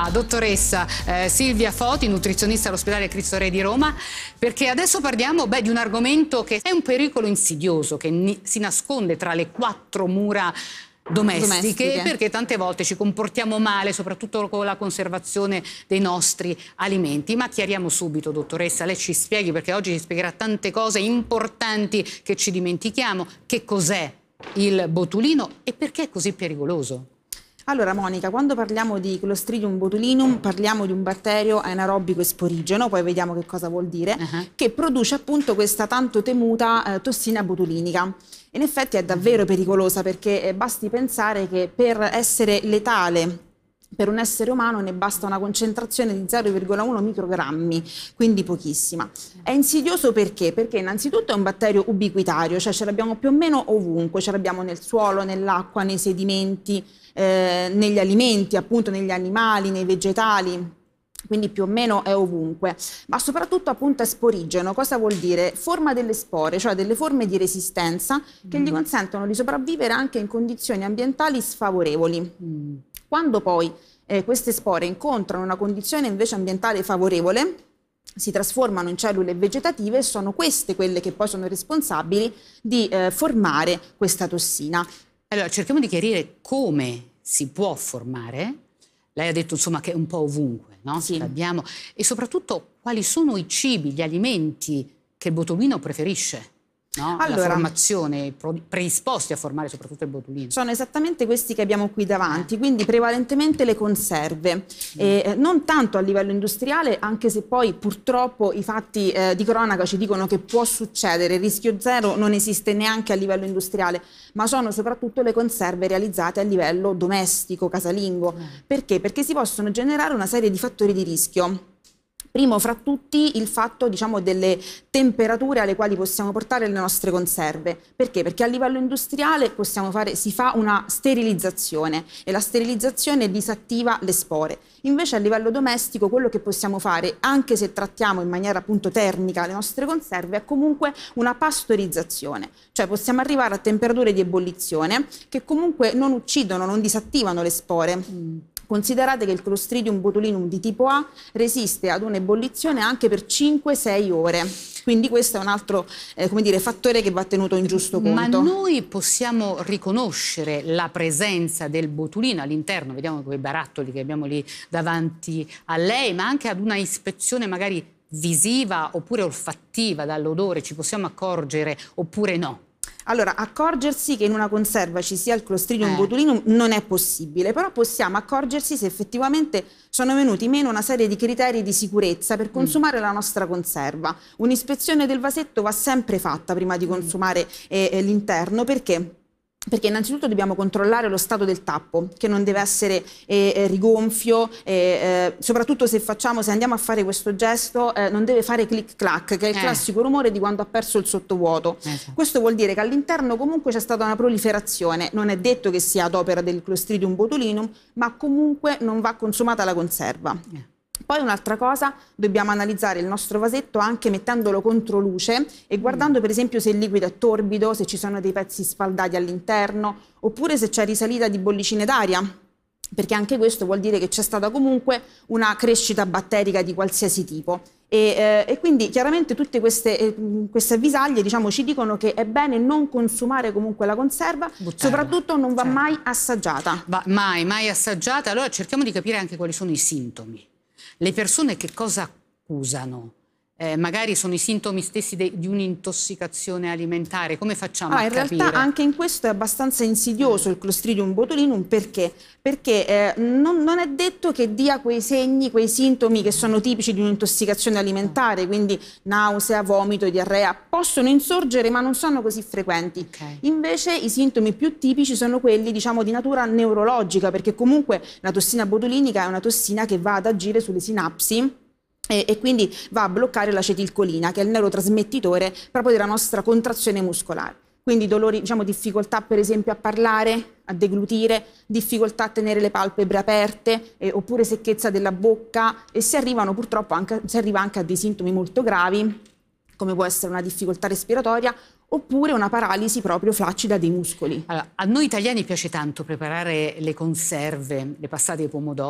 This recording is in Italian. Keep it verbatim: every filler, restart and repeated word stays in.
qua, dottoressa eh, Silvia Foti, nutrizionista all'ospedale Cristo Re di Roma, perché adesso parliamo beh, di un argomento che è un pericolo insidioso, che ni- si nasconde tra le quattro mura domestiche, domestiche, perché tante volte ci comportiamo male, soprattutto con la conservazione dei nostri alimenti. Ma chiariamo subito, dottoressa, lei ci spieghi, perché oggi ci spiegherà tante cose importanti che ci dimentichiamo, che cos'è il botulino e perché è così pericoloso. Allora Monica, quando parliamo di Clostridium botulinum parliamo di un batterio anaerobico esporigeno, poi vediamo che cosa vuol dire, uh-huh. che produce appunto questa tanto temuta eh, tossina botulinica. In effetti è davvero pericolosa perché eh, basti pensare che per essere letale per un essere umano ne basta una concentrazione di zero virgola uno microgrammi, quindi pochissima. È insidioso perché? Perché innanzitutto è un batterio ubiquitario, cioè ce l'abbiamo più o meno ovunque, ce l'abbiamo nel suolo, nell'acqua, nei sedimenti, eh, negli alimenti, appunto negli animali, nei vegetali. Quindi più o meno è ovunque, ma soprattutto appunto è sporigeno. Cosa vuol dire? Forma delle spore, cioè delle forme di resistenza che mm. gli consentono di sopravvivere anche in condizioni ambientali sfavorevoli. Mm. Quando poi eh, queste spore incontrano una condizione invece ambientale favorevole, si trasformano in cellule vegetative e sono queste quelle che poi sono responsabili di eh, formare questa tossina. Allora, cerchiamo di chiarire come si può formare. Lei ha detto insomma che è un po' ovunque, no? Sì. Abbiamo, e soprattutto quali sono i cibi, gli alimenti che il botulino preferisce? No? Allora, la formazione, predisposti a formare soprattutto il botulino. Sono esattamente questi che abbiamo qui davanti, quindi prevalentemente le conserve, mm. eh, non tanto a livello industriale, anche se poi purtroppo i fatti eh, di cronaca ci dicono che può succedere, il rischio zero non esiste neanche a livello industriale, ma sono soprattutto le conserve realizzate a livello domestico, casalingo. Mm. Perché? Perché si possono generare una serie di fattori di rischio. Primo fra tutti il fatto, diciamo, delle temperature alle quali possiamo portare le nostre conserve. Perché? Perché a livello industriale possiamo fare, si fa una sterilizzazione e la sterilizzazione disattiva le spore. Invece a livello domestico quello che possiamo fare, anche se trattiamo in maniera appunto termica le nostre conserve, è comunque una pastorizzazione. Cioè possiamo arrivare a temperature di ebollizione che comunque non uccidono, non disattivano le spore. Mm. Considerate che il Clostridium botulinum di tipo A resiste ad un'ebollizione anche per cinque sei ore, quindi questo è un altro eh, come dire, fattore che va tenuto in giusto conto. Ma noi possiamo riconoscere la presenza del botulino all'interno, vediamo quei barattoli che abbiamo lì davanti a lei, ma anche ad una ispezione magari visiva oppure olfattiva dall'odore, ci possiamo accorgere oppure no? Allora, accorgersi che in una conserva ci sia il Clostridium eh. botulinum non è possibile, però possiamo accorgersi se effettivamente sono venuti meno una serie di criteri di sicurezza per consumare mm. la nostra conserva. Un'ispezione del vasetto va sempre fatta prima di consumare eh, eh, l'interno, perché? Perché innanzitutto dobbiamo controllare lo stato del tappo, che non deve essere eh, eh, rigonfio, eh, eh, soprattutto se facciamo, se andiamo a fare questo gesto, eh, non deve fare clic clac, che è il eh. classico rumore di quando ha perso il sottovuoto. Esatto. Questo vuol dire che all'interno comunque c'è stata una proliferazione, non è detto che sia ad opera del Clostridium botulinum, ma comunque non va consumata la conserva. Eh. Poi un'altra cosa, dobbiamo analizzare il nostro vasetto anche mettendolo contro luce e guardando per esempio se il liquido è torbido, se ci sono dei pezzi spaldati all'interno, oppure se c'è risalita di bollicine d'aria, perché anche questo vuol dire che c'è stata comunque una crescita batterica di qualsiasi tipo. E, eh, e quindi chiaramente tutte queste, eh, queste avvisaglie, diciamo, ci dicono che è bene non consumare comunque la conserva, Buttarla. soprattutto non va certo. mai assaggiata. Va, mai, mai assaggiata. Allora cerchiamo di capire anche quali sono i sintomi. Le persone che cosa accusano? Eh, magari sono i sintomi stessi de, di un'intossicazione alimentare, come facciamo ah, a in capire? In realtà anche in questo è abbastanza insidioso il Clostridium botulinum, perché? Perché eh, non, non è detto che dia quei segni, quei sintomi che sono tipici di un'intossicazione alimentare, quindi nausea, vomito, diarrea, possono insorgere ma non sono così frequenti. Okay. Invece i sintomi più tipici sono quelli, diciamo, di natura neurologica, perché comunque la tossina botulinica è una tossina che va ad agire sulle sinapsi E, e quindi va a bloccare l'acetilcolina, che è il neurotrasmettitore proprio della nostra contrazione muscolare. Quindi dolori, diciamo, difficoltà per esempio a parlare, a deglutire, difficoltà a tenere le palpebre aperte, eh, oppure secchezza della bocca, e si arrivano purtroppo anche, si arriva anche a dei sintomi molto gravi, come può essere una difficoltà respiratoria oppure una paralisi proprio flaccida dei muscoli. Allora, a noi italiani piace tanto preparare le conserve, le passate ai pomodori,